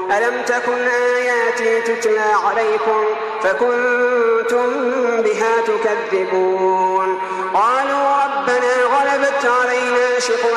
ألم تكن آياتي تتلى عليكم فكنتم بها تكذبون قالوا ربنا غلبت علينا شقوتنا